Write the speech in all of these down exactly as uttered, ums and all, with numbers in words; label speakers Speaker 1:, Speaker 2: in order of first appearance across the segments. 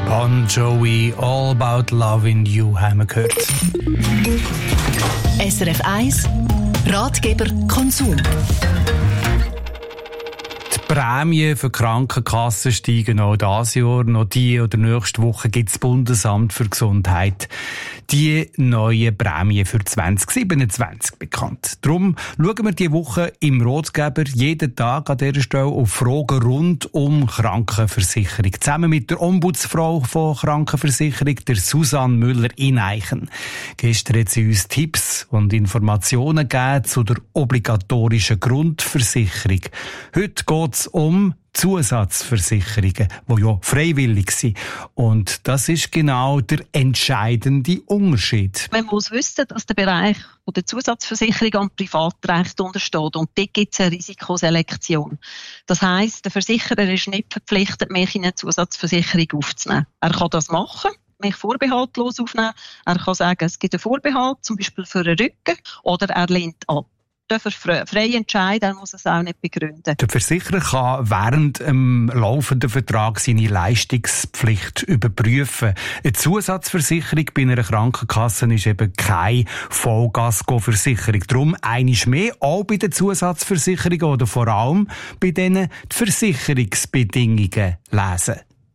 Speaker 1: Bon Jovi, All About Loving You haben wir gehört.
Speaker 2: S R F eins Ratgeber Konsum.
Speaker 1: Die Prämien für die Krankenkassen steigen auch dieses Jahr. Noch diese oder nächste Woche gibt das Bundesamt für Gesundheit die neuen Prämien für zwanzig siebenundzwanzig bekannt. Darum schauen wir diese Woche im Ratgeber jeden Tag an dieser Stelle auf Fragen rund um Krankenversicherung. Zusammen mit der Ombudsfrau von Krankenversicherung, der Susanne Müller-Ineichen. Gestern hat sie uns Tipps und Informationen gegeben zu der obligatorischen Grundversicherung. Heute geht es um Zusatzversicherungen, die ja freiwillig sind. Und das ist genau der entscheidende Unterschied.
Speaker 3: Man muss wissen, dass der Bereich der Zusatzversicherung am Privatrecht untersteht. Und dort gibt es eine Risikoselektion. Das heisst, der Versicherer ist nicht verpflichtet, mich in eine Zusatzversicherung aufzunehmen. Er kann das machen, mich vorbehaltlos aufnehmen. Er kann sagen, es gibt einen Vorbehalt, zum Beispiel für den Rücken, oder er lehnt ab. Er frei entscheiden, er muss es auch nicht begründen.
Speaker 1: Der Versicherer kann während dem laufenden Vertrag seine Leistungspflicht überprüfen. Eine Zusatzversicherung bei einer Krankenkasse ist eben keine Vollgasko-Versicherung. Darum einiges mehr, auch bei den Zusatzversicherungen oder vor allem bei denen die Versicherungsbedingungen lesen.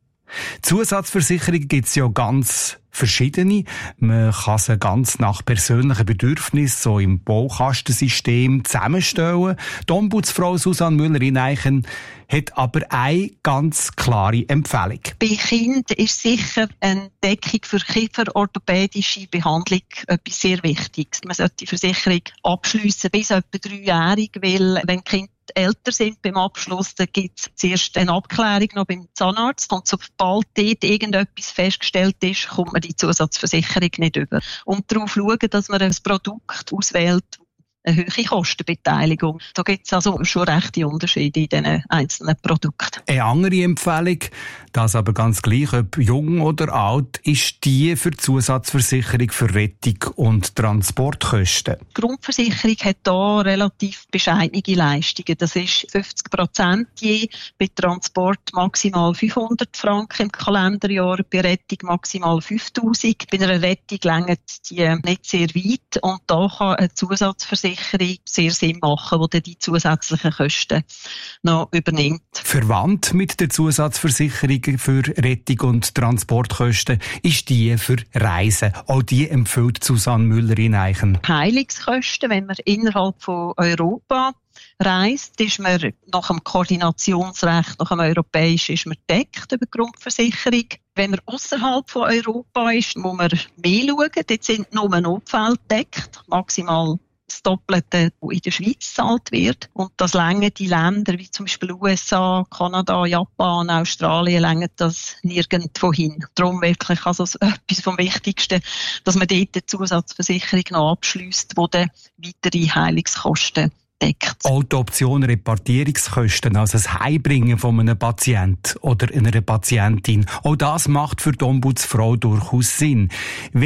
Speaker 1: Zusatzversicherungen gibt es ja ganz verschiedene. Man kann sie ganz nach persönlichen Bedürfnissen, so im Baukastensystem, zusammenstellen. Die Ombudsfrau Susanne Müller-Ineichen hat aber eine ganz klare Empfehlung.
Speaker 3: Bei Kindern ist sicher eine Deckung für kieferorthopädische Behandlung etwas sehr Wichtiges. Man sollte die Versicherung abschliessen bis etwa dreijährig, weil wenn Kinder älter sind beim Abschluss, dann gibt es zuerst eine Abklärung noch beim Zahnarzt und sobald dort irgendetwas festgestellt ist, kommt man die Zusatzversicherung nicht über. Und darauf schauen, dass man ein Produkt auswählt, eine hohe Kostenbeteiligung. Da gibt es also schon rechte Unterschiede in diesen einzelnen Produkten.
Speaker 1: Eine andere Empfehlung, das aber ganz gleich, ob jung oder alt, ist die für die Zusatzversicherung für Rettung und Transportkosten.
Speaker 3: Die Grundversicherung hat hier relativ bescheidene Leistungen. Das ist fünfzig Prozent je, bei Transport maximal fünfhundert Franken im Kalenderjahr, bei Rettung maximal fünftausend. Bei einer Rettung reicht die nicht sehr weit und da kann eine Zusatzversicherung sehr Sinn machen, die die zusätzlichen Kosten noch übernimmt.
Speaker 1: Verwandt mit der Zusatzversicherung für Rettung und Transportkosten ist die für Reisen. Auch die empfiehlt Susanne Müller-Ineichen.
Speaker 3: Heilungskosten, wenn man innerhalb von Europa reist, ist man nach dem Koordinationsrecht, nach dem europäischen, ist man deckt über die Grundversicherung. Wenn man außerhalb von Europa ist, muss man mehr schauen. Dort sind nur Notfälle deckt, maximal das Doppelte, das in der Schweiz gezahlt wird. Und das länger die Länder, wie zum Beispiel U S A, Kanada, Japan, Australien, länger das nirgendwo hin. Darum wirklich also etwas vom Wichtigsten, dass man dort eine Zusatzversicherung noch abschliesst, die dann weitere Heilungskosten deckt.
Speaker 1: Auch die Option Repartierungskosten, also das Heimbringen von einem Patienten oder einer Patientin, auch das macht für die Ombudsfrau durchaus Sinn.